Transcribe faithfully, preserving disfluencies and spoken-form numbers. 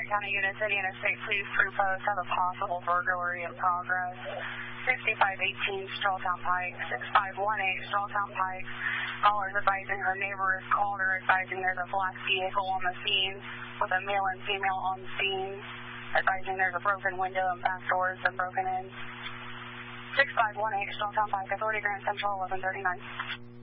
County units, Indiana State Police through post have a possible burglary in progress. sixty-five eighteen Strawtown Pike, six five one eight Strawtown Pike. Callers advising her neighbor has called her, advising there's a black vehicle on the scene with a male and female on the scene, advising there's a broken window and back door has been broken in. six five one eight Strawtown Pike, Authority Grand Central, eleven thirty-nine.